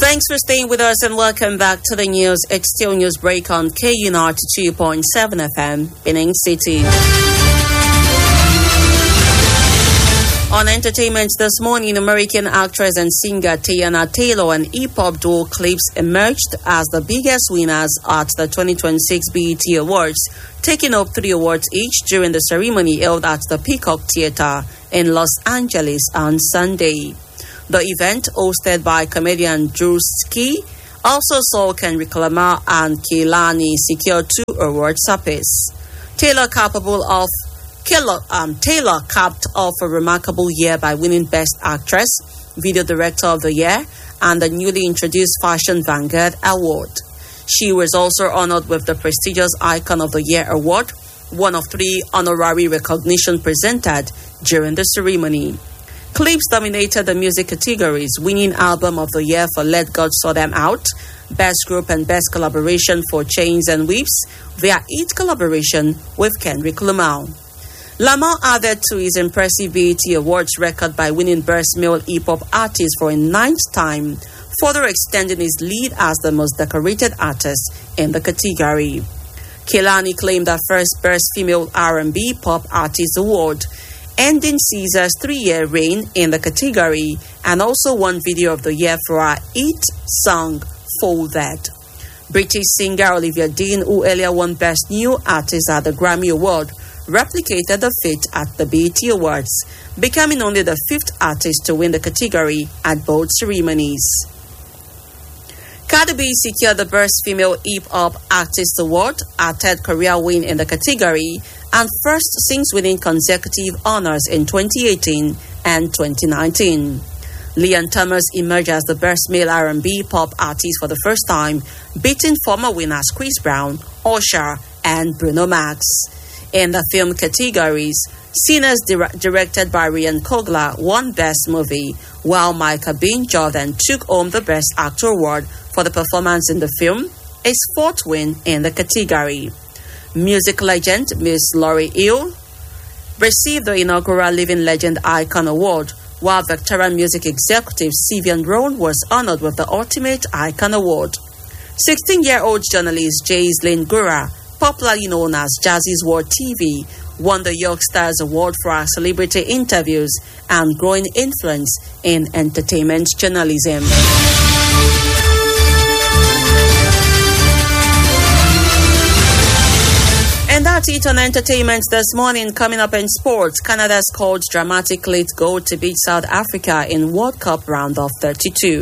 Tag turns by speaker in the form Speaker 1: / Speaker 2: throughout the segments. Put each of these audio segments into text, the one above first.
Speaker 1: Thanks for staying with us and welcome back to the news. It's still News Break on KUNR 2.7 FM, Benin City. On entertainment this morning, American actress and singer Teyana Taylor and hip-hop duo Clipse emerged as the biggest winners at the 2026 BET Awards, taking up 3 awards each during the ceremony held at the Peacock Theater in Los Angeles on Sunday. The event, hosted by comedian Drewski, also saw Kendrick Lamar and Kehlani secure 2 awards apiece. Taylor capped off a remarkable year by winning Best Actress, Video Director of the Year, and the newly introduced Fashion Vanguard Award. She was also honored with the prestigious Icon of the Year Award, one of 3 honorary recognition presented during the ceremony. Clipse dominated the music categories, winning Album of the Year for Let God Sort Them Out, Best Group and Best Collaboration for Chains and Whips, via hit collaboration with Kendrick Lamar. Lamar added to his impressive BET Awards record by winning Best Male Hip-Hop Artist for a 9th time, further extending his lead as the most decorated artist in the category. Kehlani claimed her first Best Female R&B Pop Artist Award, ending Caesar's 3-year reign in the category, and also won Video of the Year for her hit song For That. British singer Olivia Dean, who earlier won Best New Artist at the Grammy Award, replicated the feat at the BET Awards, becoming only the 5th artist to win the category at both ceremonies. Cardi B secured the Best Female Hip-Hop Artist Award, her 3rd career win in the category, and first since winning consecutive honors in 2018 and 2019. Leon Thomas emerged as the Best Male R&B Pop Artist for the first time, beating former winners Chris Brown, Usher, and Bruno Mars. In the film categories, Sinners, directed by Ryan Coogler, won Best Movie, while Micah B. Jordan took home the Best Actor Award for the performance in the film, his 4th win in the category. Music legend Miss Lauryn Hill received the inaugural Living Legend Icon Award, while veteran music executive Steven Rowan was honored with the Ultimate Icon Award. 16-year-old journalist Jaislyn Gura, popularly known as Jazzy's World TV, won the Yorkstars Award for her celebrity interviews and growing influence in entertainment journalism. And that's it on entertainment this morning. Coming up in sports, Canada scored dramatic late goal to beat South Africa in World Cup round of 32.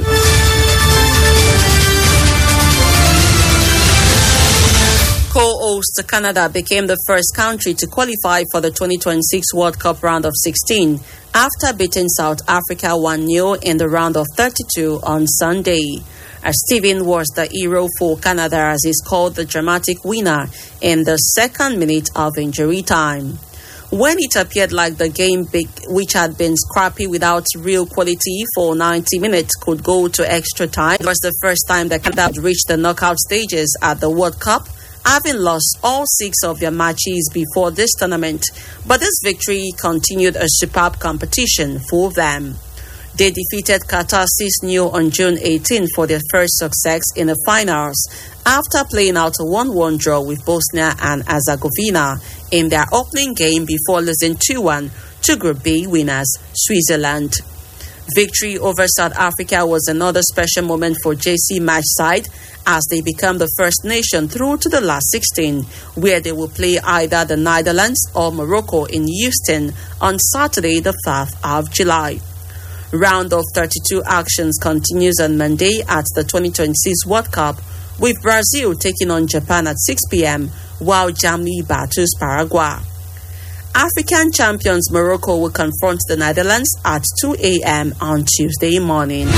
Speaker 1: Co-host Canada became the first country to qualify for the 2026 World Cup round of 16 after beating South Africa 1-0 in the round of 32 on Sunday. Steven was the hero for Canada as he scored the dramatic winner in the 2nd minute of injury time. When it appeared like the game, which had been scrappy without real quality for 90 minutes, could go to extra time, it was the first time that Canada reached the knockout stages at the World Cup, having lost all 6 of their matches before this tournament. But this victory continued a superb competition for them. They defeated Qatar 6-0 on June 18 for their first success in the finals after playing out a 1-1 draw with Bosnia and Herzegovina in their opening game before losing 2-1 to Group B winners Switzerland. Victory over South Africa was another special moment for JC match side as they become the first nation through to the last 16, where they will play either the Netherlands or Morocco in Houston on Saturday, the 5th of July. Round of 32 actions continues on Monday at the 2026 World Cup, with Brazil taking on Japan at 6 p.m. while Germany battles Paraguay. African champions Morocco will confront the Netherlands at 2 a.m. on Tuesday morning.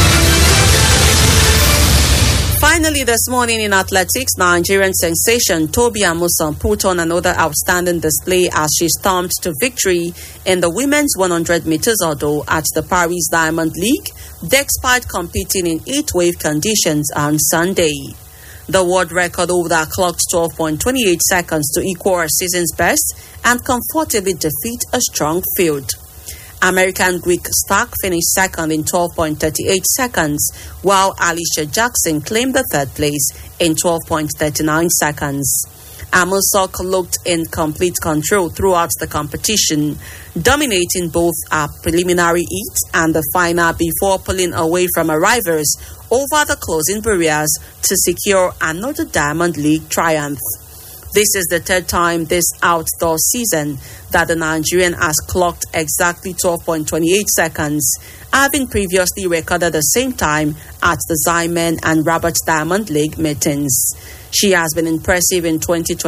Speaker 1: Finally, this morning in athletics, Nigerian sensation Toby Amusan put on another outstanding display as she stormed to victory in the women's 100 meters hurdle at the Paris Diamond League, despite competing in heatwave conditions on Sunday. The world record holder clocked 12.28 seconds to equal her season's best and comfortably defeat a strong field. American Greek Stark finished second in 12.38 seconds, while Alicia Jackson claimed the third place in 12.39 seconds. Amousok looked in complete control throughout the competition, dominating both a preliminary heat and the final before pulling away from her rivals over the closing barriers to secure another Diamond League triumph. This is the third time this outdoor season that the Nigerian has clocked exactly 12.28 seconds, having previously recorded the same time at the Zyman and Roberts Diamond League meetings. She has been impressive in 2020.